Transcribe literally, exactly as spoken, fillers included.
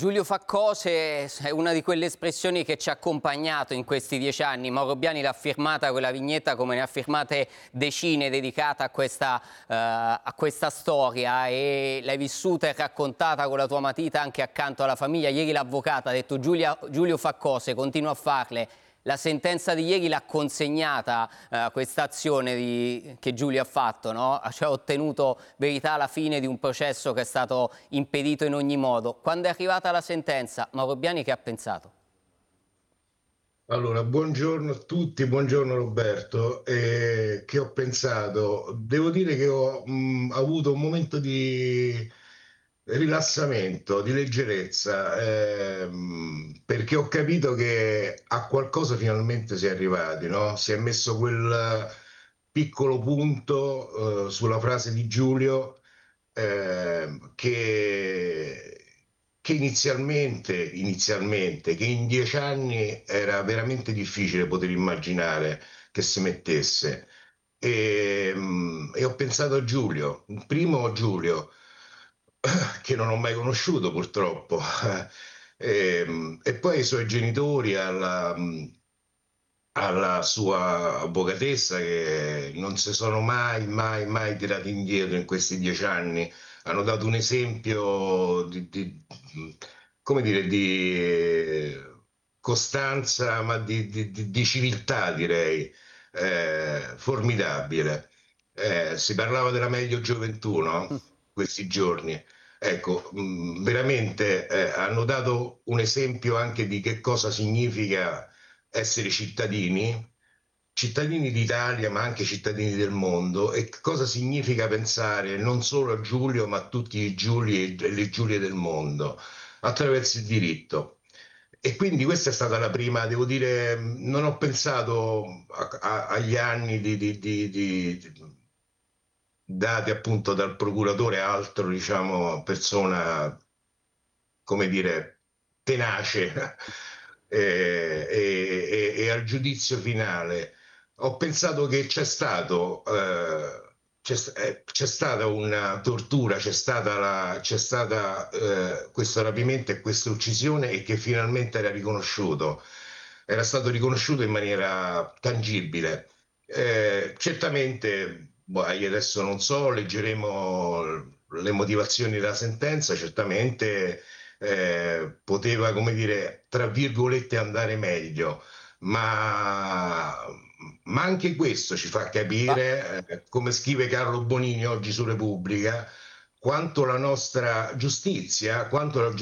Giulio fa cose è una di quelle espressioni che ci ha accompagnato in questi dieci anni. Mauro Biani l'ha firmata quella vignetta, come ne ha firmate decine dedicata a questa, eh, a questa storia, e l'hai vissuta e raccontata con la tua matita anche accanto alla famiglia. Ieri l'avvocato ha detto Giulia, Giulio fa cose, continua a farle. La sentenza di ieri l'ha consegnata, eh, questa azione di, che Giulio ha fatto, no? Cioè, ha ottenuto verità alla fine di un processo che è stato impedito in ogni modo. Quando è arrivata la sentenza, Mauro Biani che ha pensato? Allora, buongiorno a tutti, buongiorno Roberto. Eh, che ho pensato? Devo dire che ho mh, avuto un momento di rilassamento, di leggerezza, ehm, perché ho capito che a qualcosa finalmente si è arrivati, no? Si è messo quel piccolo punto, eh, sulla frase di Giulio, ehm, che, che inizialmente, inizialmente, che in dieci anni era veramente difficile poter immaginare che si mettesse. E, mm, e ho pensato a Giulio, primo Giulio, che non ho mai conosciuto purtroppo, e, e poi ai suoi genitori, alla, alla sua avvocatessa, che non si sono mai, mai, mai tirati indietro in questi dieci anni. Hanno dato un esempio di, di- come dire, di costanza, ma di, di- di- di civiltà, direi, eh, formidabile. Eh, si parlava della meglio gioventù, no? Questi giorni. Ecco, mh, veramente eh, hanno dato un esempio anche di che cosa significa essere cittadini, cittadini d'Italia, ma anche cittadini del mondo, e cosa significa pensare non solo a Giulio, ma a tutti i Giuli e le Giulie del mondo, attraverso il diritto. E quindi questa è stata la prima, devo dire, non ho pensato a- a- agli anni di, di- di- di- dati appunto dal procuratore, altro, diciamo, persona, come dire, tenace, eh, e, e- e al giudizio finale. Ho pensato che c'è stato, eh, c'è, eh, c'è stata una tortura, c'è stata, la, c'è stata eh, questo rapimento e questa uccisione, e che finalmente era riconosciuto, era stato riconosciuto in maniera tangibile. Eh, certamente, boh, io adesso non so, leggeremo le motivazioni della sentenza. Certamente eh, poteva, come dire, tra virgolette, andare meglio, ma, ma anche questo ci fa Ma capire, eh, come scrive Carlo Bonini oggi su Repubblica, quanto la nostra giustizia, quanto la